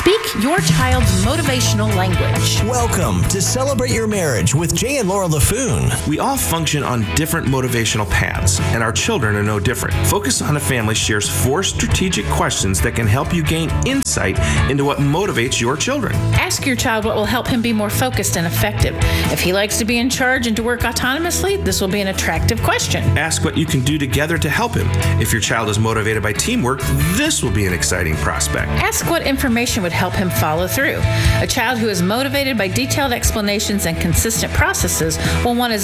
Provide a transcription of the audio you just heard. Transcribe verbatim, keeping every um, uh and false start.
Speak your child's motivational language. Welcome to Celebrate Your Marriage with Jay and Laura LaFoon. We all function on different motivational paths, and our children are no different. Focus on a Family shares four strategic questions that can help you gain insight into what motivates your children. Ask your child what will help him be more focused and effective. If he likes to be in charge and to work autonomously, this will be an attractive question. Ask what you can do together to help him. If your child is motivated by teamwork, this will be an exciting prospect. Ask what information would help him follow through. A child who is motivated by detailed explanations and consistent processes will want his